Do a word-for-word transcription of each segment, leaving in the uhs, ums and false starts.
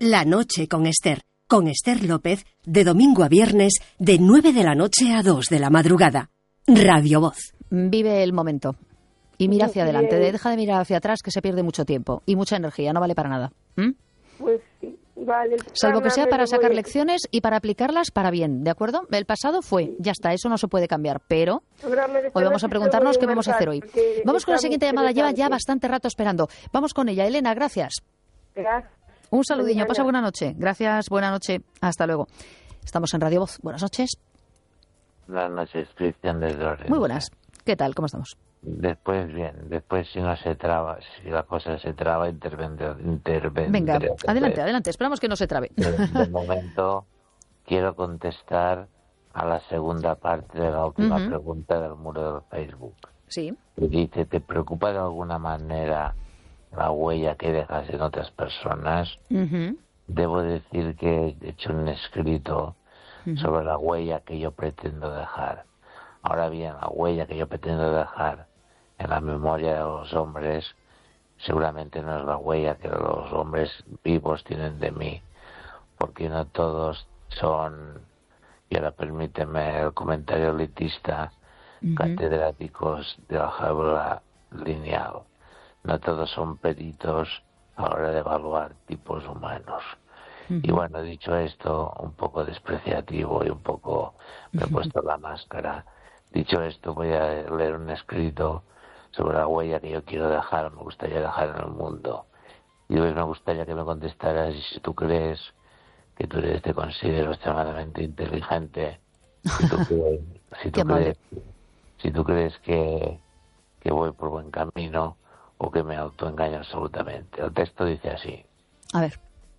La noche con Esther, con Esther López, de domingo a viernes, de nueve de la noche a dos de la madrugada. Radio Voz. Vive el momento y mira hacia adelante. Deja de mirar hacia atrás, que se pierde mucho tiempo y mucha energía, no vale para nada. ¿Mm? Pues sí, vale. Salvo que sea para sacar voy... lecciones y para aplicarlas para bien, ¿de acuerdo? El pasado fue, ya está, eso no se puede cambiar, pero hoy vamos a preguntarnos qué vamos a hacer hoy. Vamos con la siguiente llamada, lleva ya bastante rato esperando. Vamos con ella. Elena, gracias. Gracias. Un saludillo, pasa buena noche. Gracias, buena noche. Hasta luego. Estamos en Radio Voz. Buenas noches. Buenas noches, Cristian de Lorenzo. Muy buenas. ¿Qué tal? ¿Cómo estamos? Después, bien. Después, si no se traba, si la cosa se traba, intervendré. Intervendré Venga, adelante, adelante. Esperamos que no se trabe. De, de momento, quiero contestar a la segunda parte de la última uh-huh. pregunta del muro de Facebook. Sí. Que dice, ¿te preocupa de alguna manera la huella que dejas en otras personas? Uh-huh. Debo decir que he hecho un escrito uh-huh. sobre la huella que yo pretendo dejar. Ahora bien, la huella que yo pretendo dejar en la memoria de los hombres seguramente no es la huella que los hombres vivos tienen de mí, porque no todos son, y ahora permíteme el comentario elitista, uh-huh. catedráticos de álgebra lineal. No todos son peritos a la hora de evaluar tipos humanos. Uh-huh. Y bueno, dicho esto, un poco despreciativo y un poco me he puesto la máscara. Dicho esto, voy a leer un escrito sobre la huella que yo quiero dejar, me gustaría dejar en el mundo. Y hoy me gustaría que me contestaras si tú crees que tú eres, te considero extremadamente inteligente, si tú crees, si tú crees, si tú crees que, que voy por buen camino, o que me autoengaño absolutamente. El texto dice así. A ver.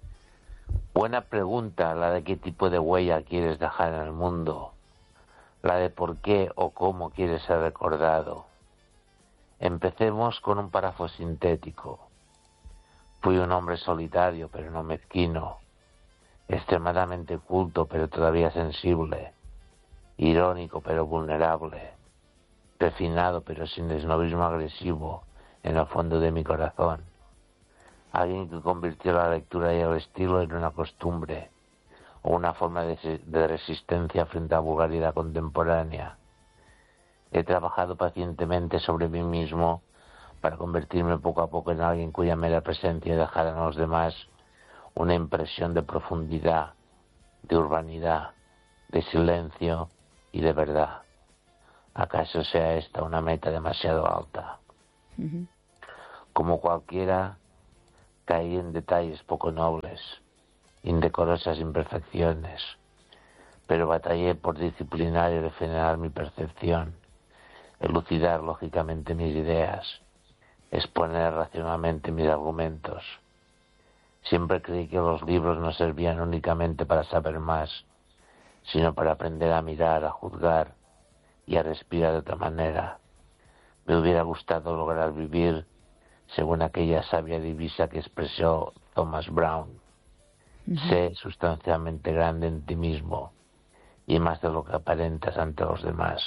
Buena pregunta la de qué tipo de huella quieres dejar en el mundo, la de por qué o cómo quieres ser recordado. Empecemos con un párrafo sintético. Fui un hombre solitario, pero no mezquino, extremadamente culto, pero todavía sensible, irónico, pero vulnerable, refinado, pero sin esnovismo agresivo, en el fondo de mi corazón. Alguien que convirtió la lectura y el estilo en una costumbre o una forma de, de resistencia frente a la vulgaridad contemporánea. He trabajado pacientemente sobre mí mismo para convertirme poco a poco en alguien cuya mera presencia dejara en los demás una impresión de profundidad, de urbanidad, de silencio y de verdad. ¿Acaso sea esta una meta demasiado alta? Uh-huh. Como cualquiera, caí en detalles poco nobles, indecorosas imperfecciones, pero batallé por disciplinar y refinar mi percepción, elucidar lógicamente mis ideas, exponer racionalmente mis argumentos. Siempre creí que los libros no servían únicamente para saber más, sino para aprender a mirar, a juzgar y a respirar de otra manera. Me hubiera gustado lograr vivir según aquella sabia divisa que expresó Thomas Brown. Uh-huh. Sé sustancialmente grande en ti mismo y más de lo que aparentas ante los demás.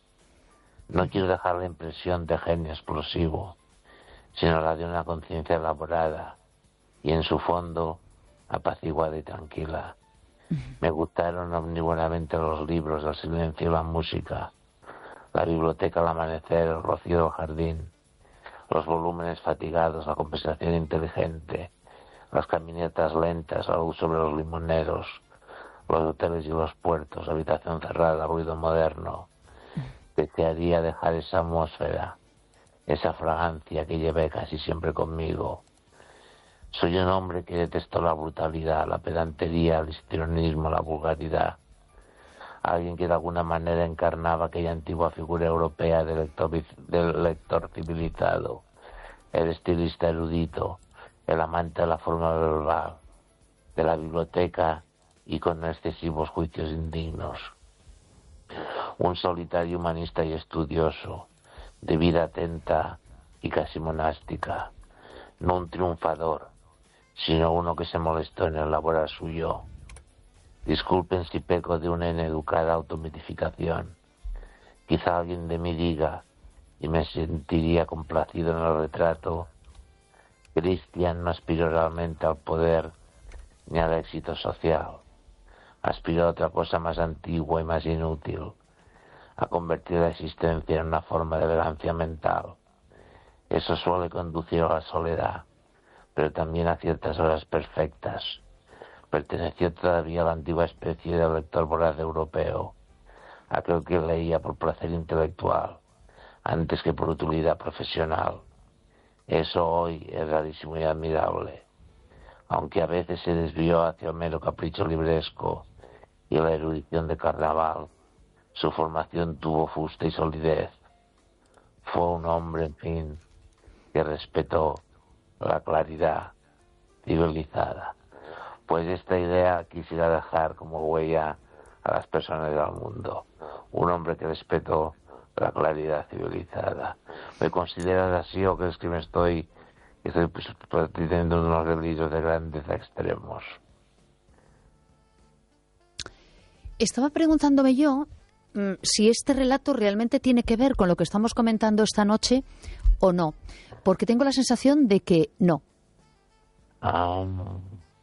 No quiero dejar la impresión de genio explosivo, sino la de una conciencia elaborada y en su fondo apaciguada y tranquila. Uh-huh. Me gustaron omnívoramente los libros, el silencio y la música, la biblioteca al amanecer, el rocío del jardín, los volúmenes fatigados, la conversación inteligente, las caminatas lentas, la luz sobre los limoneros, los hoteles y los puertos, habitación cerrada, ruido moderno. Desearía dejar esa atmósfera, esa fragancia que llevé casi siempre conmigo. Soy un hombre que detestó la brutalidad, la pedantería, el histrionismo, la vulgaridad. Alguien que de alguna manera encarnaba aquella antigua figura europea del lector, del lector civilizado, el estilista erudito, el amante de la forma verbal, de la biblioteca y con excesivos juicios indignos. Un solitario humanista y estudioso, de vida atenta y casi monástica, no un triunfador, sino uno que se molestó en elaborar su yo. Disculpen si peco de una ineducada automitificación. Quizá alguien de mí diga, y me sentiría complacido en el retrato, Cristian no aspiró realmente al poder, ni al éxito social. Aspiró a otra cosa más antigua y más inútil, a convertir la existencia en una forma de vagancia mental. Eso suele conducir a la soledad, pero también a ciertas horas perfectas. Perteneció todavía a la antigua especie de lector voraz europeo, aquel que leía por placer intelectual, antes que por utilidad profesional. Eso hoy es rarísimo y admirable, aunque a veces se desvió hacia un mero capricho libresco y la erudición de carnaval. Su formación tuvo fuste y solidez. Fue un hombre, en fin, que respetó la claridad civilizada. Pues esta idea quisiera dejar como huella a las personas del mundo. Un hombre que respetó la claridad civilizada. ¿Me consideras así o crees que me estoy, que estoy pues, teniendo unos delirios de grandeza extremos? Estaba preguntándome yo mmm, si este relato realmente tiene que ver con lo que estamos comentando esta noche o no, porque tengo la sensación de que no. Um,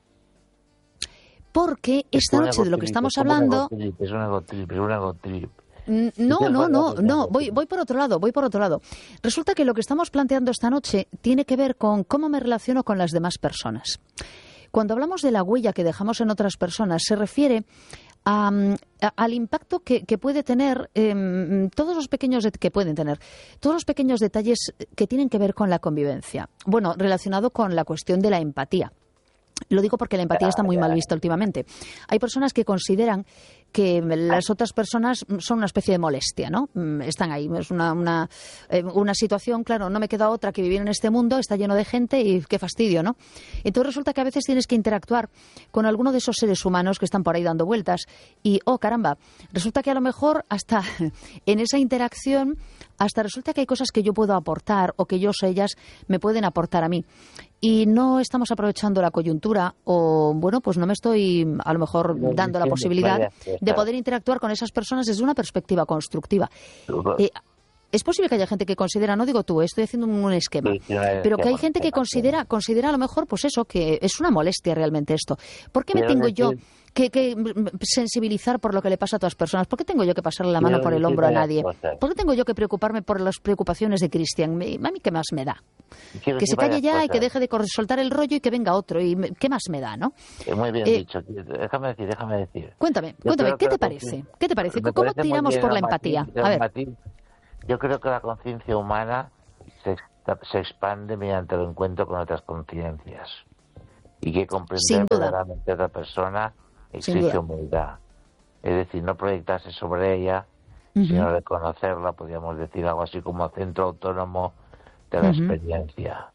porque esta noche de lo que estamos hablando... Es un egotrip, es un egotrip. No, no, no, no, voy, voy por otro lado, voy por otro lado. Resulta que lo que estamos planteando esta noche tiene que ver con cómo me relaciono con las demás personas. Cuando hablamos de la huella que dejamos en otras personas, se refiere a, a, al impacto que, que puede tener, eh, todos los pequeños, que pueden tener, todos los pequeños detalles que tienen que ver con la convivencia. Bueno, relacionado con la cuestión de la empatía. Lo digo porque la empatía está muy mal vista últimamente. Hay personas que consideran que las otras personas son una especie de molestia, ¿no? Están ahí, es una, una, una situación, claro, no me queda otra que vivir en este mundo, está lleno de gente y qué fastidio, ¿no? Entonces resulta que a veces tienes que interactuar con alguno de esos seres humanos que están por ahí dando vueltas y, oh, caramba, resulta que a lo mejor hasta en esa interacción, hasta resulta que hay cosas que yo puedo aportar o que ellos o ellas me pueden aportar a mí. Y no estamos aprovechando la coyuntura o, bueno, pues no me estoy a lo mejor dando la posibilidad de poder interactuar con esas personas desde una perspectiva constructiva. Eh, es posible que haya gente que considera, no digo tú, estoy haciendo un esquema, pero que hay gente que considera, considera a lo mejor, pues eso, que es una molestia realmente esto. ¿Por qué me tengo yo que, que sensibilizar por lo que le pasa a otras personas? ¿Por qué tengo yo que pasarle la mano por el hombro a nadie? ¿Por qué tengo yo que preocuparme por las preocupaciones de Cristian? ¿A mí qué más me da? Que se calle ya y que deje de soltar el rollo y que venga otro. ¿Y qué más me da, no? Muy bien eh, dicho. Déjame decir, déjame decir. Cuéntame, Yo cuéntame, ¿qué te parece? ¿Qué te parece? ¿Cómo parece tiramos por la empatía? A ver. Yo creo que la conciencia humana se, se expande mediante el encuentro con otras conciencias. Y que comprender verdaderamente a otra persona exige humildad. Es decir, no proyectarse sobre ella, uh-huh. sino reconocerla, podríamos decir algo así como centro autónomo de la uh-huh. experiencia.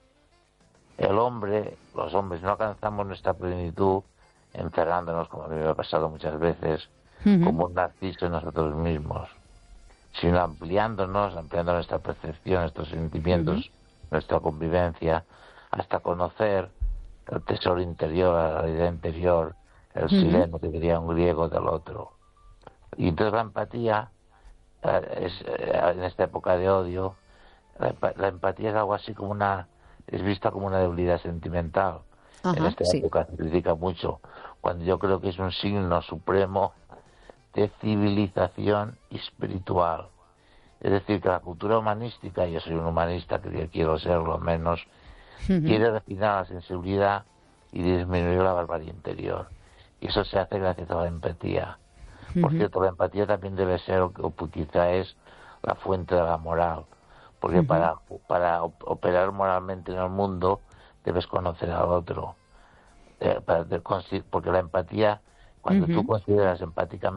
El hombre, los hombres no alcanzamos nuestra plenitud encerrándonos, como a mí me ha pasado muchas veces, uh-huh. como un narciso en nosotros mismos, sino ampliándonos, ampliando nuestra percepción, nuestros sentimientos, uh-huh. nuestra convivencia, hasta conocer el tesoro interior, la realidad interior, el uh-huh. silencio, que diría un griego, del otro. Y entonces la empatía, eh, es, eh, en esta época de odio, la, la empatía es algo así como una, es vista como una debilidad sentimental. Uh-huh, en esta sí. época se critica mucho, cuando yo creo que es un signo supremo de civilización espiritual. Es decir, que la cultura humanística, yo soy un humanista que quiero serlo menos, uh-huh. quiere refinar la sensibilidad y disminuir la barbarie interior. Y eso se hace gracias a la empatía. Uh-huh. Por cierto, la empatía también debe ser, o quizá es, la fuente de la moral. Porque uh-huh. para, para operar moralmente en el mundo debes conocer al otro. Eh, para, porque la empatía, cuando uh-huh. tú consideras empáticamente